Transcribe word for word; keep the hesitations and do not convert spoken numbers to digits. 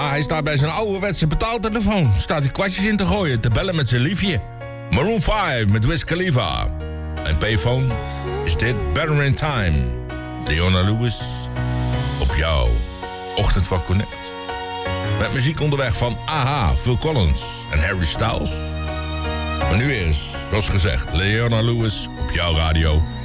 Ah, hij staat bij zijn ouderwetse betaaltelefoon. Staat hij kwartjes in te gooien, te bellen met zijn liefje. Maroon vijf met Wiz Khalifa. En payphone is dit Better in Time. Leona Lewis op jouw Ochtend van Connect. Met muziek onderweg van A H, Phil Collins en Harry Styles. Maar nu is, zoals gezegd, Leona Lewis op jouw radio.